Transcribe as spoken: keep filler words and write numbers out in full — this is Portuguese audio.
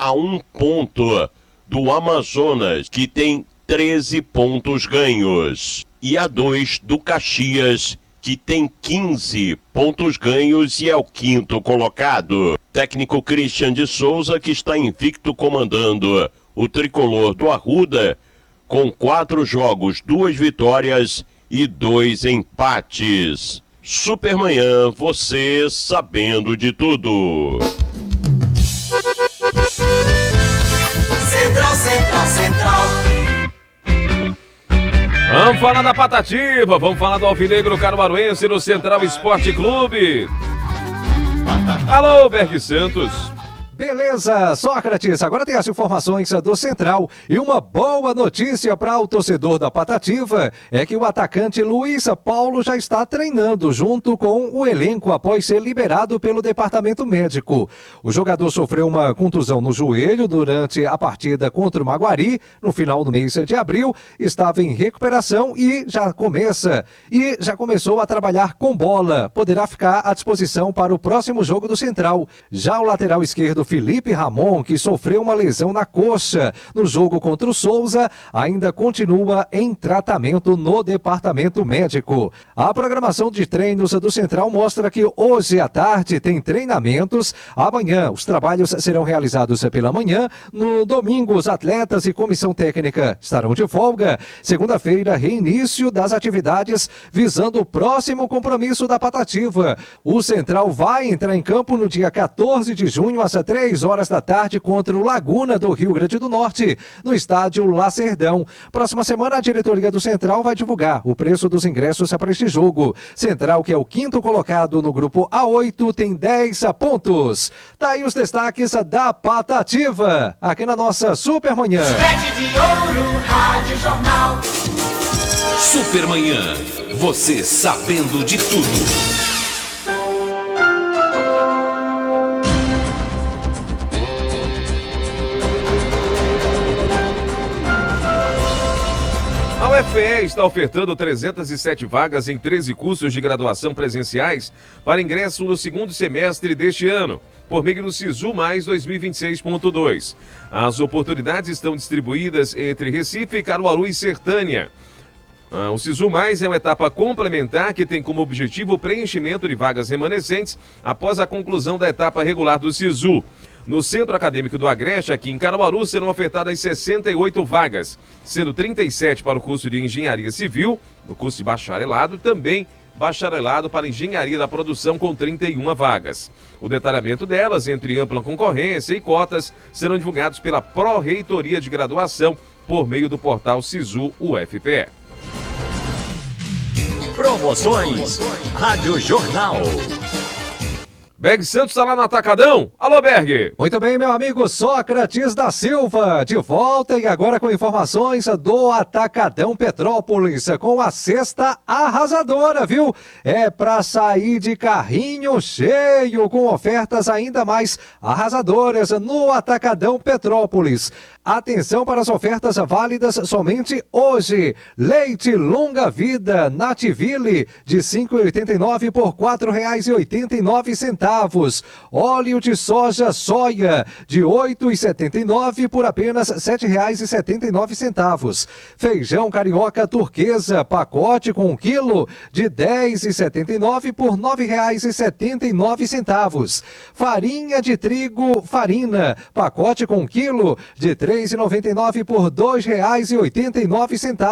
a um ponto do Amazonas, que tem treze pontos ganhos, e a dois do Caxias, que tem quinze pontos ganhos e é o quinto colocado. Técnico Christian de Souza, que está invicto comandando o tricolor do Arruda, com quatro jogos, duas vitórias e dois empates. Supermanhã, você sabendo de tudo. Central, Central, Central. Vamos falar da Patativa, vamos falar do Alvinegro Caruaruense no Central Esporte Clube. Alô, Berg Santos. Beleza, Sócrates, agora tem as informações do Central e uma boa notícia para o torcedor da Patativa é que o atacante Luiz Paulo já está treinando junto com o elenco após ser liberado pelo departamento médico. O jogador sofreu uma contusão no joelho durante a partida contra o Maguari no final do mês de abril, estava em recuperação e já começa e já começou a trabalhar com bola, poderá ficar à disposição para o próximo jogo do Central. Já o lateral esquerdo Felipe Ramon, que sofreu uma lesão na coxa no jogo contra o Souza, ainda continua em tratamento no departamento médico. A programação de treinos do Central mostra que hoje à tarde tem treinamentos, amanhã os trabalhos serão realizados pela manhã, no domingo os atletas e comissão técnica estarão de folga, segunda-feira reinício das atividades visando o próximo compromisso da Patativa. O Central vai entrar em campo no dia quatorze de junho às três horas da tarde contra o Laguna do Rio Grande do Norte, no estádio Lacerdão. Próxima semana a diretoria do Central vai divulgar o preço dos ingressos para este jogo. Central, que é o quinto colocado no grupo A oito, tem dez pontos. Tá aí os destaques da Patativa, aqui na nossa Supermanhã. Sete de ouro, Rádio Jornal. Supermanhã, você sabendo de tudo. A U F E está ofertando trezentas e sete vagas em treze cursos de graduação presenciais para ingresso no segundo semestre deste ano, por meio do SISU Mais dois mil e vinte e seis ponto dois. As oportunidades estão distribuídas entre Recife, Caruaru e Sertânia. Ah, o SISU Mais é uma etapa complementar que tem como objetivo o preenchimento de vagas remanescentes após a conclusão da etapa regular do SISU. No Centro Acadêmico do Agreste, aqui em Caruaru, serão ofertadas sessenta e oito vagas, sendo trinta e sete para o curso de Engenharia Civil, no curso de bacharelado, também bacharelado para Engenharia da Produção com trinta e uma vagas. O detalhamento delas, entre ampla concorrência e cotas, serão divulgados pela Pró-Reitoria de Graduação por meio do portal SISU U F P E. Promoções Rádio Jornal. Berg Santos está lá no Atacadão. Alô, Berg! Muito bem, meu amigo Sócrates da Silva, de volta e agora com informações do Atacadão Petrópolis, com a cesta arrasadora, viu? É para sair de carrinho cheio, com ofertas ainda mais arrasadoras no Atacadão Petrópolis. Atenção para as ofertas válidas somente hoje. Leite longa vida Nativille de cinco reais e oitenta e nove centavos por quatro reais e oitenta e nove centavos. Óleo de soja soia de oito reais e setenta e nove centavos por apenas sete reais e setenta e nove centavos. Feijão carioca turquesa pacote com um quilo de dez reais e setenta e nove centavos por nove reais e setenta e nove centavos. Farinha de trigo farina pacote com um quilo de três reais e noventa e nove centavos por dois reais e oitenta e nove centavos.